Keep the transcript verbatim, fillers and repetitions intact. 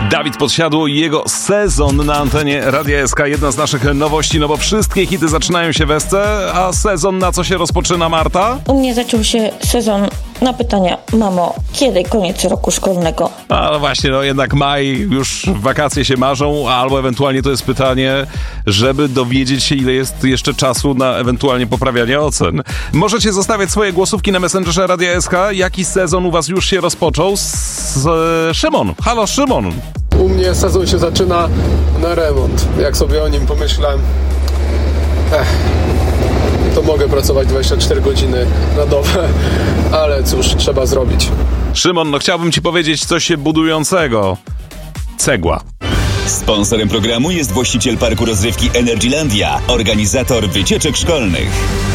Dawid Podsiadło i jego sezon na antenie Radia S K. Jedna z naszych nowości, no bo wszystkie hity zaczynają się w Esce, a sezon na co się rozpoczyna, Marta? U mnie zaczął się sezon na pytania: mamo, kiedy koniec roku szkolnego? A no właśnie, no jednak maj, już wakacje się marzą, albo ewentualnie to jest pytanie, żeby dowiedzieć się, ile jest jeszcze czasu na ewentualnie poprawianie ocen. Możecie zostawiać swoje głosówki na Messengerze Radia S K. Jaki sezon u was już się rozpoczął? Z e, Szymon. Halo, Szymon. U mnie sezon się zaczyna na remont. Jak sobie o nim pomyślę, ech, to mogę pracować dwadzieścia cztery godziny na dobę, ale cóż, trzeba zrobić. Szymon, no chciałbym ci powiedzieć coś budującego. Cegła. Sponsorem programu jest właściciel parku rozrywki Energylandia, organizator wycieczek szkolnych.